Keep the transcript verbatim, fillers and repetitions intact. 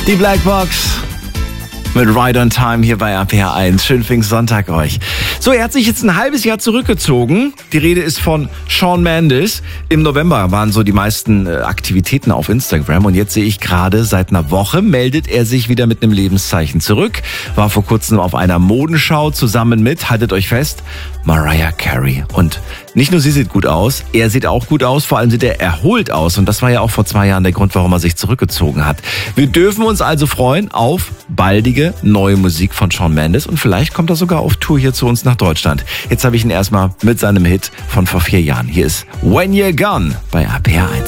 Die Blackbox mit Right on Time hier bei R P R eins. Schönen Pfingstsonntag euch. So, er hat sich jetzt ein halbes Jahr zurückgezogen. Die Rede ist von Shawn Mendes. Im November waren so die meisten äh, Aktivitäten auf Instagram. Und jetzt sehe ich gerade, seit einer Woche meldet er sich wieder mit einem Lebenszeichen zurück. War vor kurzem auf einer Modenschau zusammen mit, haltet euch fest, Mariah Carey. Und nicht nur sie sieht gut aus, er sieht auch gut aus. Vor allem sieht er erholt aus. Und das war ja auch vor zwei Jahren der Grund, warum er sich zurückgezogen hat. Wir dürfen uns also freuen auf baldige neue Musik von Shawn Mendes. Und vielleicht kommt er sogar auf Tour hier zu uns nach Deutschland. Jetzt habe ich ihn erstmal mit seinem Hit von vor vier Jahren. Hier ist When You're Gone bei R P R eins.